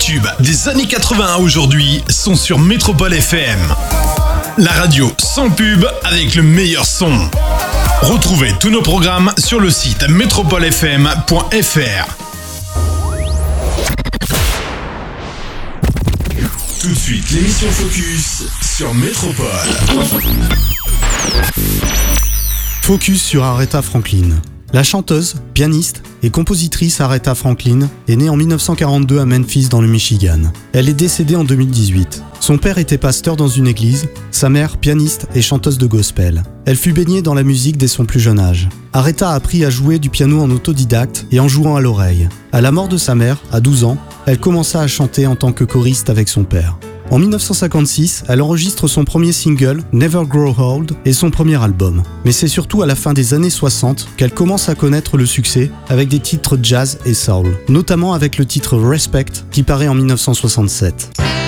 tubes des années 80 à aujourd'hui sont sur Métropole FM. La radio sans pub avec le meilleur son. Retrouvez tous nos programmes sur le site metropolefm.fr. Tout de suite, l'émission Focus sur Métropole. Focus sur Aretha Franklin. La chanteuse, pianiste et compositrice Aretha Franklin est née en 1942 à Memphis dans le Michigan. Elle est décédée en 2018. Son père était pasteur dans une église, sa mère pianiste et chanteuse de gospel. Elle fut baignée dans la musique dès son plus jeune âge. Aretha a appris à jouer du piano en autodidacte et en jouant à l'oreille. À la mort de sa mère, à 12 ans, elle commença à chanter en tant que choriste avec son père. En 1956, elle enregistre son premier single, Never Grow Old, et son premier album. Mais c'est surtout à la fin des années 60 qu'elle commence à connaître le succès avec des titres jazz et soul, notamment avec le titre Respect qui paraît en 1967.